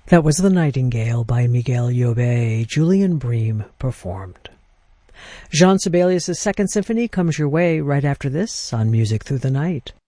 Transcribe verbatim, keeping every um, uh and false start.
That was The Nightingale by Miguel Llobet. Julian Bream performed. Jean Sibelius' Second Symphony comes your way right after this on Music Through the Night.